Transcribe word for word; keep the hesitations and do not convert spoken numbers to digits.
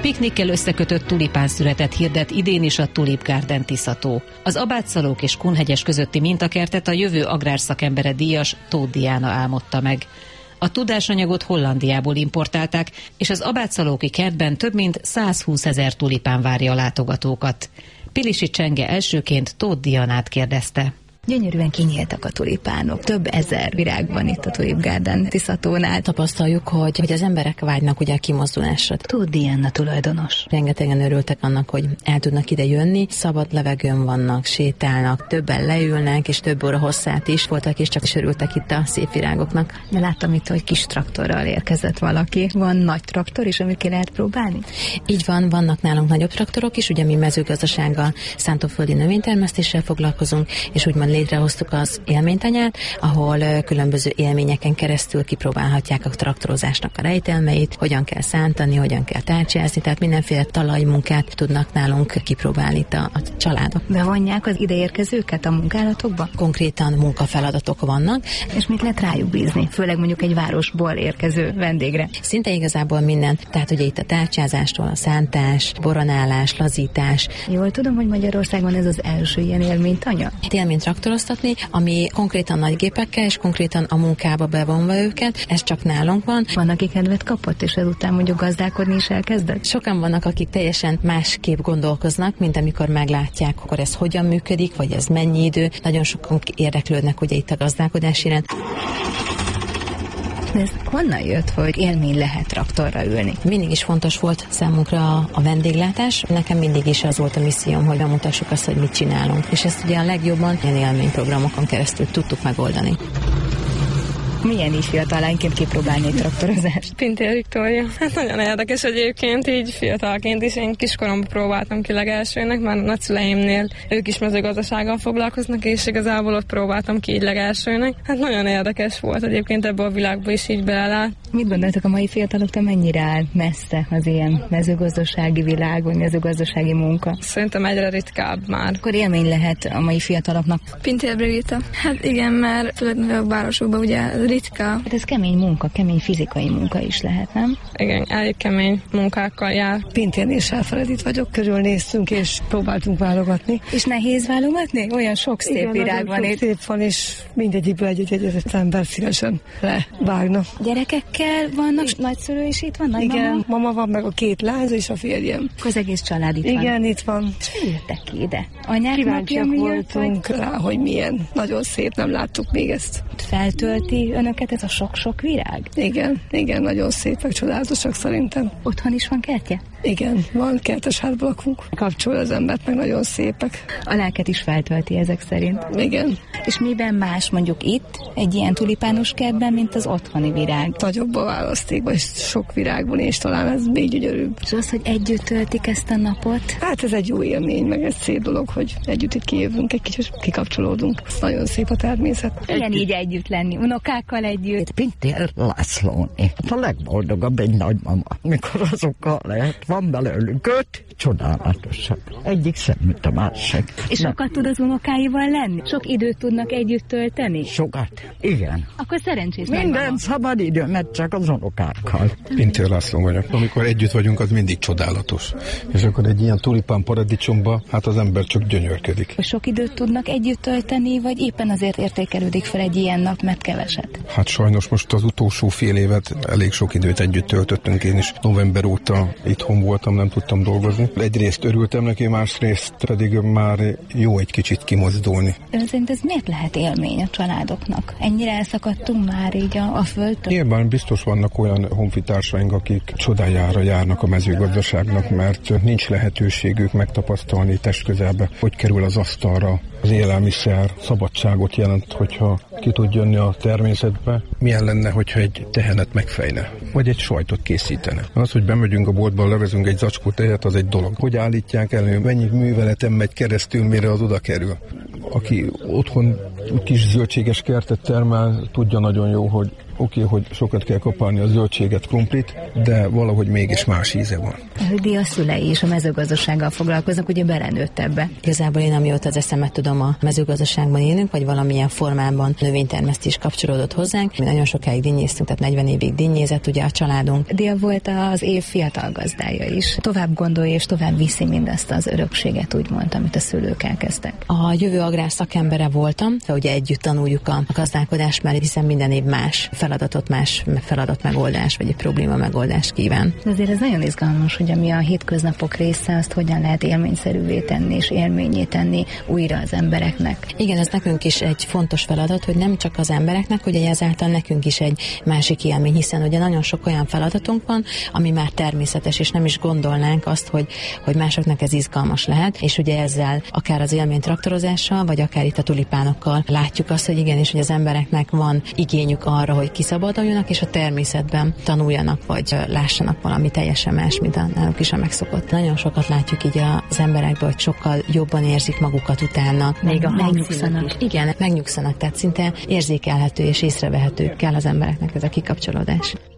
Piknikkel összekötött tulipánszüretet hirdet idén is a Tulip Garden Tiszató. Az Abátszalók és Kunhegyes közötti mintakertet a jövő agrárszakembere díjas Tóth Diana álmodta meg. A tudásanyagot Hollandiából importálták, és az Abátszalóki kertben több mint százhúszezer tulipán várja a látogatókat. Pilisi Csenge elsőként Tóth Dianát kérdezte. Gyönyörűen kinyíltak a tulipánok. Több ezer virág van itt a Tulip Garden Tiszatónál. Tapasztaljuk, hogy, hogy az emberek vágynak ugye a kimozdulásra. Tóth Diana tulajdonos. Rengetegen örültek annak, hogy el tudnak ide jönni. Szabad levegőn vannak, sétálnak, többen leülnek, és több óra hosszát is voltak, és csak is örültek itt a szép virágoknak. De láttam itt, hogy kis traktorral érkezett valaki. Van nagy traktor is, amit ki lehet próbálni? Így van, vannak nálunk nagyobb traktorok is, ugye mi mezőgazdasággal, szántóföldi növénytermesztéssel foglalkozunk, és úgymond létrehoztuk az élménytanyát, ahol különböző élményeken keresztül kipróbálhatják a traktorozásnak a rejtelmeit, hogyan kell szántani, hogyan kell tárcsázni, tehát mindenféle talajmunkát tudnak nálunk kipróbálni itt a, a családok. Bevonják az ideérkezőket a munkálatokba? Konkrétan munkafeladatok vannak. És mit lehet rájuk bízni? Főleg mondjuk egy városból érkező vendégre. Szinte igazából minden. Tehát ugye itt a tárcsázástól a szántás, boronálás, lazítás. Jól tudom, hogy Magyarországon ez az első ilyen élménytanya? Élmény traktoroztatni, ami konkrétan nagy gépekkel és konkrétan a munkába bevonva őket, ez csak nálunk van. Van, aki kedvet kapott, és ezután mondjuk gazdálkodni is elkezdett? Sokan vannak, akik teljesen másképp gondolkoznak, mint amikor meglátják, akkor ez hogyan működik, vagy ez mennyi idő. Nagyon sokan érdeklődnek ugye itt a gazdálkodás iránt. Ez honnan jött, hogy élmény lehet traktorra ülni? Mindig is fontos volt számunkra a, a vendéglátás. Nekem mindig is az volt a misszióm, hogy bemutassuk azt, hogy mit csinálunk. És ezt ugye a legjobban ilyen élményprogramokon keresztül tudtuk megoldani. Milyen így fiatalánként kipróbálni egy traktorozást? Pintér Viktória. Hát nagyon érdekes egyébként, így fiatalként is. Én kiskoromban próbáltam ki legelsőnek, már a nagyszüleimnél ők is mezőgazdasággal foglalkoznak, és igazából ott próbáltam ki így legelsőnek. Hát nagyon érdekes volt egyébként ebbe a világba is így belelát. Mit gondoltok, a mai fiataloktól mennyire áll messze az ilyen mezőgazdasági világ, vagy mezőgazdasági munka? Szerintem egyre ritkább már. Akkor élmény lehet a mai fiataloknak. Pintér Brigitta. Hát igen, mert főleg a városokban ugye ritka. Hát ez kemény munka, kemény fizikai munka is lehet, nem? Igen, elég kemény munkákkal jár. Pintén és Felfredit vagyok, körülnéztünk és próbáltunk válogatni. És nehéz válogatni? Olyan sok szép igen, virág van itt. Szép van, és mindegyikből egy-egy ember szívesen levágna. Gyerekekkel vannak, és nagyszülő is itt van? Nagymama? Igen, mama van, meg a két láz és a férjem. Akkor az egész család itt igen, van? Igen, itt van. És mi jöttek ki ide? Anyák napja miatt? voltunk vagy? Rá, hogy milyen. Nagyon szép, nem láttuk még ezt. Feltölti önöket ez a sok-sok virág? Igen, igen, nagyon szépek, csodálatosak szerintem. Otthon is van kertje? Igen, van, kertes házban lakunk. Kapcsol az embert, meg nagyon szépek. A lelket is feltölti ezek szerint. Igen. És miben más mondjuk itt, egy ilyen tulipános kertben, mint az otthoni virág? Nagyobb a választékban, és sok virág van, és talán ez még gyönyörűbb. És az, hogy együtt töltik ezt a napot? Hát ez egy jó élmény, meg egy szép dolog, hogy együtt itt kijövünk, egy kicsit kikapcsolódunk. Nagyon szép a természet. Ilyen így együtt lenni, unokákkal együtt. Pintér Lászlóné. A legboldogabb egy nagymama, mikor azokkal lehet. Van belőlük öt, csodálatosak. Egyik szem, mint a másik. És sokat tud az unokáival lenni? Sok időt tudnak együtt tölteni? Sokat, igen. Akkor szerencsés Minden nagymama. szabad időmet csak az unokákkal. Pintér László vagyok. Amikor együtt vagyunk, az mindig csodálatos. És akkor egy ilyen tulipán paradicsomba, hát az ember csak gyönyörködik. Sok időt tudnak együtt tölteni, vagy éppen azért értékelődik fel egy ilyen nap, mert keveset? Hát sajnos most az utolsó fél évet elég sok időt együtt töltöttünk. Én is november óta itthon voltam, nem tudtam dolgozni. Egyrészt örültem neki, másrészt pedig már jó egy kicsit kimozdulni. Ön szerint ez miért lehet élmény a családoknak? Ennyire elszakadtunk már így a, a földtől? Nyilván biztos vannak olyan honfitársaink, akik csodájára járnak a mezőgazdaságnak, mert nincs lehetőségük megtapasztalni testközelbe, hogy kerül az asztalra az élelmiszer. Szabadságot jelent, hogyha ki tud jönni a természetbe. Milyen lenne, hogyha egy tehenet megfejne, vagy egy sajtot készítene. Az, hogy bemegyünk a boltba, levezünk egy zacskó tejet, az egy dolog. Hogy állítják elő, mennyi műveleten megy keresztül, mire az oda kerül. Aki otthon kis zöldséges kertet termel, tudja nagyon jó, hogy Oké, okay, hogy sokat kell kapálni a zöldséget, krumplit, de valahogy mégis más íze van. Höldi a szülei és a mezőgazdasággal foglalkoznak, ugye belenőtt ebbe. Igazából én, amióta az eszemet tudom, a mezőgazdaságban élünk, vagy valamilyen formában növénytermesztés kapcsolódott hozzánk. Mi nagyon sokáig dinnyéztünk, tehát negyven évig dinnyézett ugye a családunk. Dia volt az év fiatal gazdája is. Tovább gondolja és tovább viszi mindazt az örökséget, úgymond, amit a szülők elkezdtek. A jövő agrár szakembere voltam, de ugye együtt tanuljuk a gazdálkodást, mert hiszen minden év más feladatot, más feladat megoldás, vagy egy probléma megoldást kíván. De azért ez nagyon izgalmas, hogy ami a hétköznapok része, azt hogyan lehet élményszerűvé tenni és élményé tenni újra az embereknek. Igen, ez nekünk is egy fontos feladat, hogy nem csak az embereknek, hogy ezáltal nekünk is egy másik élmény, hiszen ugye nagyon sok olyan feladatunk van, ami már természetes, és nem is gondolnánk azt, hogy, hogy másoknak ez izgalmas lehet, és ugye ezzel akár az élmény traktorozással, vagy akár itt a tulipánokkal látjuk azt, hogy igenis, hogy az embereknek van igényük arra, hogy kiszabaduljanak, és a természetben tanuljanak, vagy lássanak valami teljesen más, mint a náluk is a megszokott. Nagyon sokat látjuk így az emberekből, hogy sokkal jobban érzik magukat utána. Még a megnyugszanak. Igen, megnyugszanak, tehát szinte érzékelhető és észrevehető kell az embereknek ez a kikapcsolódás.